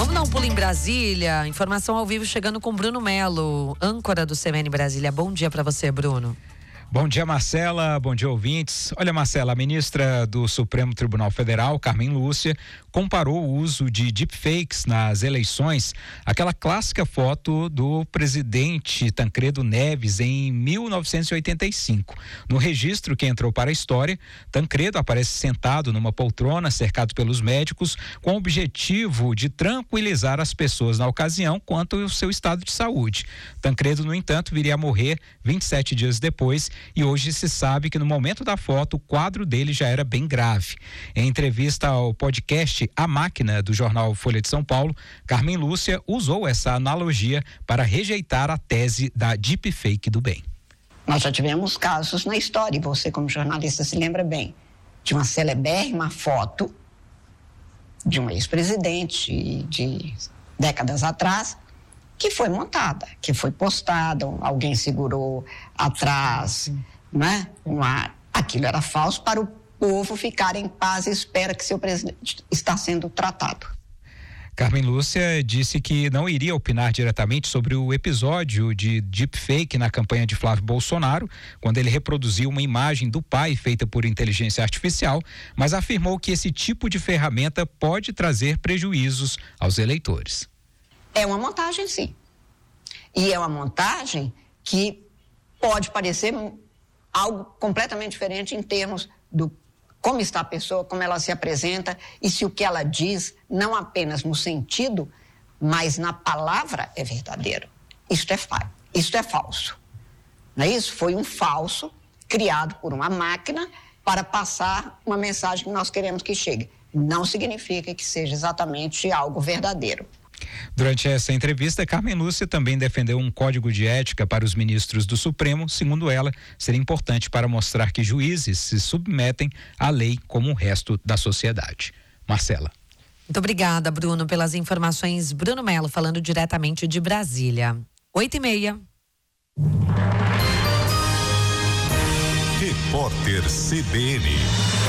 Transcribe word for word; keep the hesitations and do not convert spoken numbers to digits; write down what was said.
Vamos dar um pulo em Brasília. Informação ao vivo chegando com Bruno Melo, âncora do C B N Brasília. Bom dia para você, Bruno. Bom dia, Marcela. Bom dia, ouvintes. Olha, Marcela, a ministra do Supremo Tribunal Federal, Carmen Lúcia, comparou o uso de deepfakes nas eleições, aquela clássica foto do presidente Tancredo Neves em mil novecentos e oitenta e cinco. No registro que entrou para a história, Tancredo aparece sentado numa poltrona, cercado pelos médicos, com o objetivo de tranquilizar as pessoas na ocasião quanto ao seu estado de saúde. Tancredo, no entanto, viria a morrer vinte e sete dias depois, e hoje se sabe que no momento da foto o quadro dele já era bem grave. Em entrevista ao podcast A Máquina do jornal Folha de São Paulo, Carmen Lúcia usou essa analogia para rejeitar a tese da deepfake do bem. Nós já tivemos casos na história, e você como jornalista se lembra bem, de uma celebérrima foto de um ex-presidente de décadas atrás, que foi montada, que foi postada, alguém segurou atrás, né? Uma, aquilo era falso para o povo ficar em paz e espera que seu presidente está sendo tratado. Carmen Lúcia disse que não iria opinar diretamente sobre o episódio de deepfake na campanha de Flávio Bolsonaro, quando ele reproduziu uma imagem do pai feita por inteligência artificial, mas afirmou que esse tipo de ferramenta pode trazer prejuízos aos eleitores. É uma montagem, sim. E é uma montagem que pode parecer algo completamente diferente em termos do como está a pessoa, como ela se apresenta e se o que ela diz, não apenas no sentido, mas na palavra é verdadeiro. Isto é, fa- isto é falso. Não é isso? Foi um falso criado por uma máquina para passar uma mensagem que nós queremos que chegue. Não significa que seja exatamente algo verdadeiro. Durante essa entrevista, Carmen Lúcia também defendeu um código de ética para os ministros do Supremo. Segundo ela, seria importante para mostrar que juízes se submetem à lei como o resto da sociedade. Marcela. Muito obrigada, Bruno, pelas informações. Bruno Melo falando diretamente de Brasília. Oito e meia. Repórter C B N.